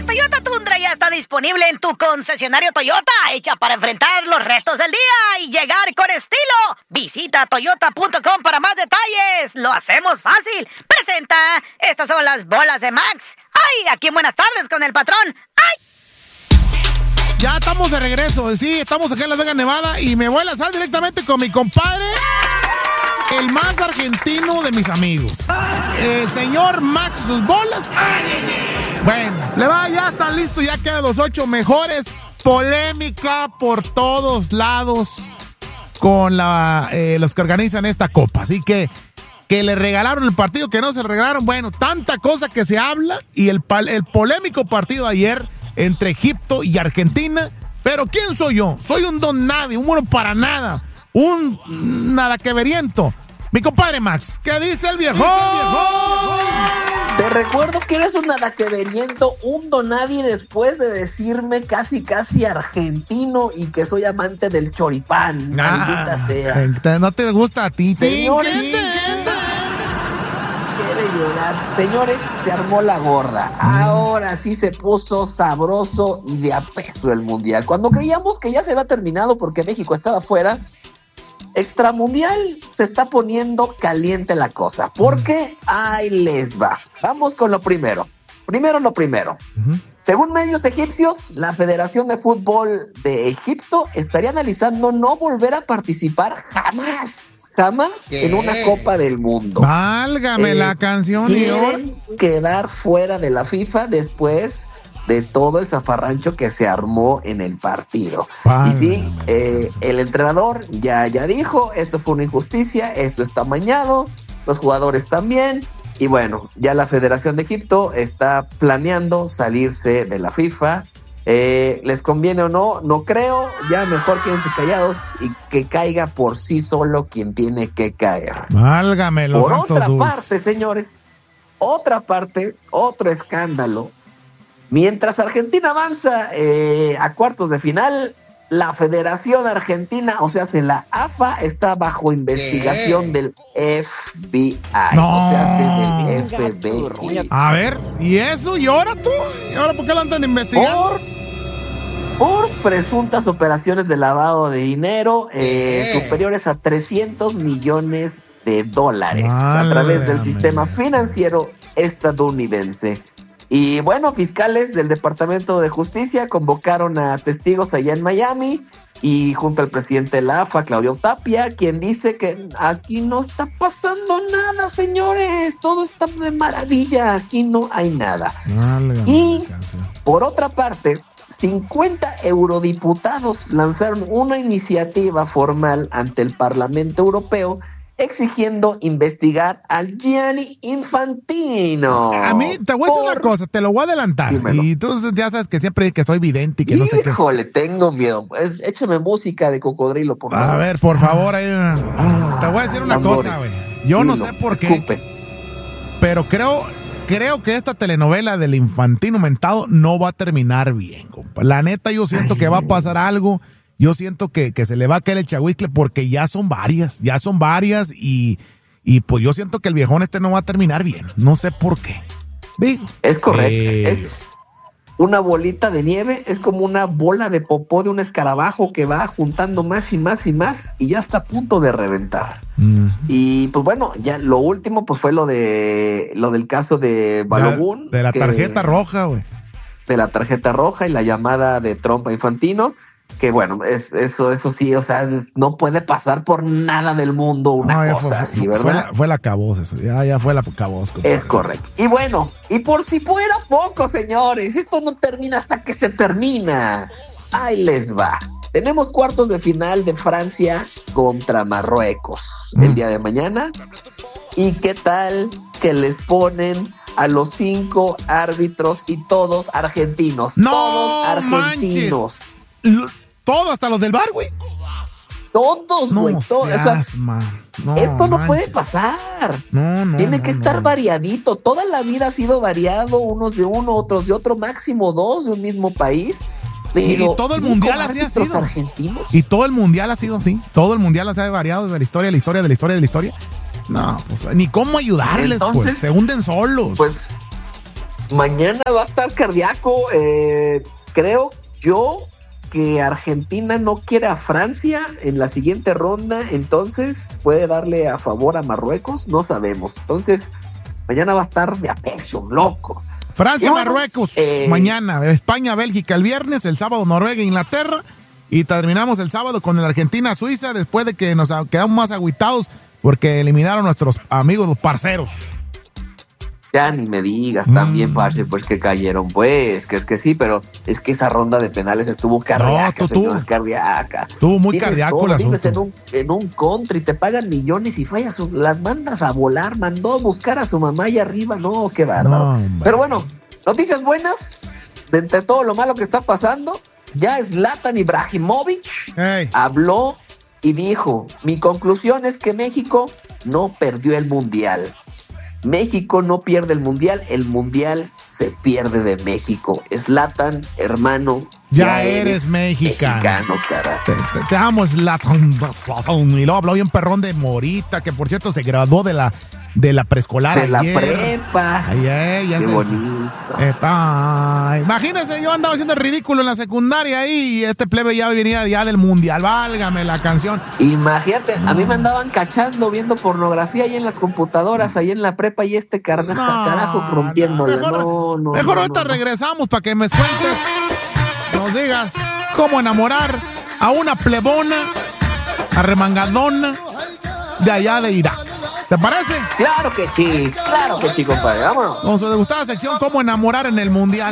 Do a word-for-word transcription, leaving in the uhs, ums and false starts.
Toyota Tundra ya está disponible en tu concesionario Toyota, hecha para enfrentar los retos del día y llegar con estilo. Visita toyota punto com para más detalles. Lo hacemos fácil. Presenta, estas son las bolas de Max. ¡Ay! Aquí en Buenas Tardes con el patrón. ¡Ay! Ya estamos de regreso, sí, estamos aquí en Las Vegas, Nevada, y me voy a lanzar directamente con mi compadre, el más argentino de mis amigos, el señor Max y sus bolas. Bueno, le va, ya está listo, ya quedan los ocho mejores. Polémica por todos lados con la, eh, los que organizan esta copa. Así que, que le regalaron el partido, que no se le regalaron. Bueno, tanta cosa que se habla. Y el, el polémico partido ayer entre Egipto y Argentina. Pero ¿quién soy yo? Soy un don nadie, un bueno para nada, un nada que veriento. Mi compadre Max, ¿qué dice el viejo? Te recuerdo que eres un nada que veriento, un don nadie, después de decirme casi casi argentino y que soy amante del choripán. Maldita Ah, sea. no te gusta a ti, Señores, ¿Qué? quiere llorar. Señores, se armó la gorda. Ahora sí se puso sabroso y de a peso el mundial. Cuando creíamos que ya se había terminado porque México estaba fuera, extramundial, se está poniendo caliente la cosa. Porque ahí les va. Vamos con lo primero. Primero lo primero. Uh-huh. Según medios egipcios, la Federación de Fútbol de Egipto estaría analizando no volver a participar jamás. Jamás ¿Qué? En una Copa del Mundo. Válgame eh, la canción. Quieren quedar fuera de la FIFA después de todo el zafarrancho que se armó en el partido. Válgame. Y sí, eh, el entrenador ya, ya dijo, esto fue una injusticia, esto está amañado, los jugadores también. Y bueno, ya la Federación de Egipto está planeando salirse de la FIFA. Eh, ¿Les conviene o no? No creo. Ya mejor quédense callados y que caiga por sí solo quien tiene que caer. Válgame los Por otra dulces. parte, señores, otra parte, otro escándalo. Mientras Argentina avanza eh, a cuartos de final, la Federación Argentina, o sea, la A F A, está bajo investigación ¿Qué? Del F B I. No. O sea, del F B I. A ver, ¿y eso? ¿Y ahora tú? ¿Y ahora por qué lo andan investigando? Por, por presuntas operaciones de lavado de dinero eh, superiores a trescientos millones de dólares Válgame. A través del sistema financiero estadounidense. Y bueno, fiscales del Departamento de Justicia convocaron a testigos allá en Miami y junto al presidente de la A F A, Claudio Tapia, quien dice que aquí no está pasando nada, señores, todo está de maravilla, aquí no hay nada. Válgame y por otra parte, cincuenta eurodiputados lanzaron una iniciativa formal ante el Parlamento Europeo exigiendo investigar al Gianni Infantino. A mí, te voy a decir una cosa, te lo voy a adelantar. Dímelo. Y tú ya sabes que siempre que soy vidente y que Híjole, no sé qué. Híjole, tengo miedo. Es, échame música de cocodrilo, por favor. A ver, por favor. Ahí, ah, te voy a decir una amores, cosa, güey. Yo dilo, no sé por escupe. qué, pero creo, creo que esta telenovela del Infantino mentado no va a terminar bien, compa. La neta, yo siento Ay. que va a pasar algo. Yo siento que, que se le va a caer el chahuicle porque ya son varias, ya son varias y, y pues yo siento que el viejón este no va a terminar bien. No sé por qué. Digo. Es correcto. Eh, es una bolita de nieve, es como una bola de popó de un escarabajo que va juntando más y más y más y ya está a punto de reventar. Uh-huh. Y pues bueno, ya lo último pues fue lo de lo del caso de Balogun. De la tarjeta roja, güey. De la tarjeta roja y la llamada de Trump a Infantino. Que bueno, es, eso, eso sí, o sea, es, no puede pasar por nada del mundo una no, cosa fue, así, ¿verdad? Fue la, fue la caboz eso, ya, ya fue la caboz. Es correcto. Y bueno, y por si fuera poco, señores, esto no termina hasta que se termina. Ahí les va. Tenemos cuartos de final de Francia contra Marruecos mm. el día de mañana. ¿Y qué tal que les ponen a los cinco árbitros y todos argentinos? No todos argentinos. Manches. Todo, hasta los del bar, güey. Todos, güey. No todos. seas, man. No, esto no manches. puede pasar. No, no. Tiene no, que estar no. variadito. Toda la vida ha sido variado. Unos de uno, otros de otro. Máximo dos de un mismo país. Pero y todo el mundial así ha sido. Argentinos. Y todo el mundial ha sido así. Todo el mundial ha variado de la historia, de la historia, de la historia, de la historia. No, pues, ni cómo ayudarles, Entonces, pues. Se hunden solos. Pues. Mañana va a estar cardíaco. Eh, creo yo que Argentina no quiere a Francia en la siguiente ronda, entonces puede darle a favor a Marruecos, no sabemos. Entonces, mañana va a estar de a pecho, loco. Francia, bueno, Marruecos, eh, mañana. España, Bélgica el viernes, el sábado Noruega, Inglaterra. Y terminamos el sábado con el Argentina, Suiza, después de que nos quedamos más agüitados porque eliminaron a nuestros amigos, los parceros. Ya ni me digas también, mm. parce, pues que cayeron, pues, que es que sí, pero es que esa ronda de penales estuvo cardíaca, no, tú, señores, tú. cardíaca. Estuvo muy cardíaco el vives en un, en un country, te pagan millones y fallas, las mandas a volar, mandó a buscar a su mamá allá arriba, no, qué bárbaro. No, pero bueno, noticias buenas, de entre todo lo malo que está pasando, ya Zlatan Ibrahimovic hey. habló y dijo, mi conclusión es que México no perdió el Mundial. México no pierde el Mundial, el Mundial se pierde de México. Zlatan, hermano, ya, ya eres, eres mexicano. mexicano carajo. Te, te, te amo, Zlatan. Y luego habló bien perrón de Morita, que por cierto se graduó de la, de la preescolar. De ayer. la prepa. Ayer, ya Qué se, bonito. Epa. Imagínense, yo andaba haciendo el ridículo en la secundaria ahí y este plebe ya venía ya del Mundial. Válgame la canción. Imagínate, no. a mí me andaban cachando viendo pornografía ahí en las computadoras, ahí en la prepa y este carna, no, carajo rompiéndola. No, mejor, no, no. Mejor no, ahorita no, regresamos para que me cuentes, nos digas cómo enamorar a una plebona arremangadona de allá de Irak. ¿Te parece? Claro que sí, claro que sí, compadre. Vámonos. Con su degustada sección, cómo enamorar en el Mundial.